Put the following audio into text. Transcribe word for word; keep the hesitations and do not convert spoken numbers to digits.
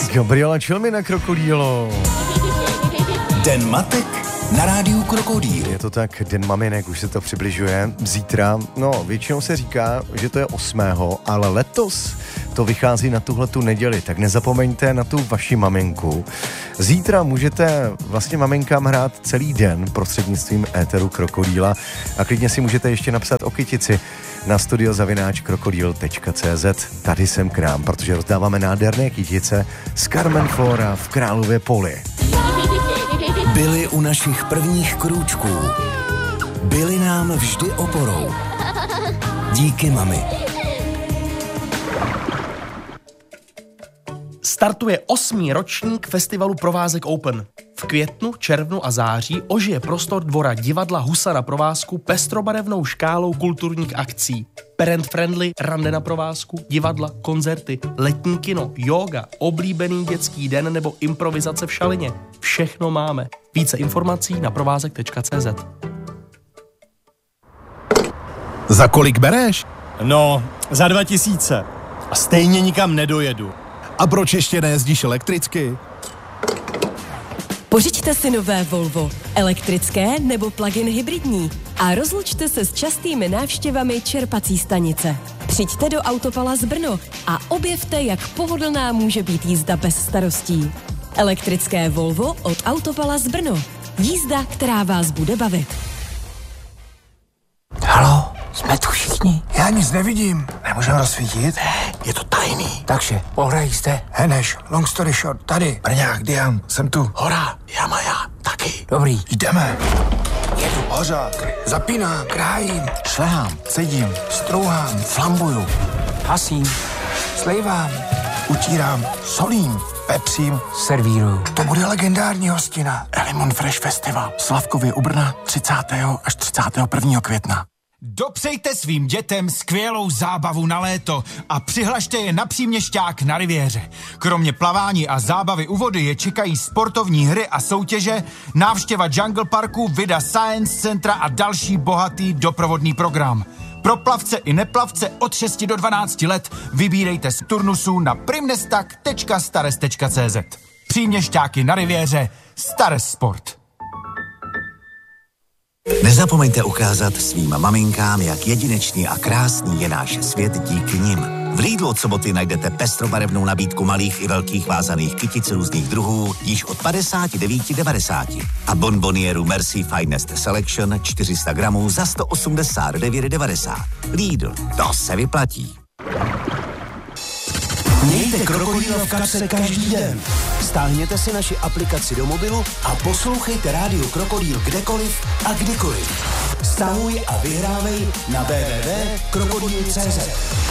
Gabriela Čelmina, Krokodýlo. Den matek na rádiu Krokodýl. Je to tak, Den maminek, už se to přibližuje. Zítra, no většinou se říká, že to je osmého, ale letos to vychází na tuhletu neděli, tak nezapomeňte na tu vaši maminku. Zítra můžete vlastně maminkám hrát celý den prostřednictvím éteru Krokodýla a klidně si můžete ještě napsat o kytici na studio zavináč krokodýl tečka cé zet. Tady jsem k nám, protože rozdáváme nádherné kytice z Carmen Flora v Králově Poli. Byli u našich prvních krůčků. Byli nám vždy oporou. Díky, mami. Startuje osmý ročník festivalu Provázek Open. V květnu, červnu a září ožije prostor dvora divadla Husa na provázku pestrobarevnou škálou kulturních akcí. Parent friendly, rande na provázku, divadla, koncerty, letní kino, jóga, oblíbený dětský den nebo improvizace v šalině. Všechno máme. Více informací na provázek tečka cé zet. Za kolik bereš? No, za dva tisíce. A stejně nikam nedojedu. A proč ještě nejezdíš elektricky? Pořiďte si nové Volvo, elektrické nebo plug-in hybridní a rozlučte se s častými návštěvami čerpací stanice. Přijďte do Autopalaz Brno a objevte, jak pohodlná může být jízda bez starostí. Elektrické Volvo od Autopalaz Brno. Jízda, která vás bude bavit. Haló, jsme tu všichni. Já nic nevidím. Nemůžeme rozsvítit? Ne, je to tajný. Takže, pohrají jste? Heneš, long story short, tady. Brňák, Dian, jsem tu. Hora, Jama, já, taky. Dobrý. Jdeme. Jedu. Hořák, zapínám, krájím, šlehám, cedím, strouhám, flambuju, hasím, slejvám, utírám, solím, pepřím, servíruju. To bude legendární hostina. Elimon Fresh Festival. Slavkově u Brna třicátého až třicátého prvního května. Dopřejte svým dětem skvělou zábavu na léto a přihlašte je na Příměšťák na riviéře. Kromě plavání a zábavy u vody je čekají sportovní hry a soutěže, návštěva Jungle Parku, vida Science Centra a další bohatý doprovodný program. Pro plavce i neplavce od šesti do dvanácti let vybírejte z turnusů na primnestak tečka stares tečka cé zet. Příměšťáky na riviéře, Stares Sport. Nezapomeňte ukázat svým maminkám, jak jedinečný a krásný je náš svět díky nim. V Lidlu od soboty najdete pestrobarevnou nabídku malých i velkých vázaných kytic různých druhů již od padesát devět devadesát a bonbonieru Merci Finest Selection čtyři sta gramů za sto osmdesát devět devadesát. Lidl, to se vyplatí. Mějte Krokodýla v kapse každý den. Stáhněte si naši aplikaci do mobilu a poslouchejte rádio Krokodýl kdekoliv a kdykoliv. Stahuj a vyhrávej na w w w tečka krokodýl tečka cé zet.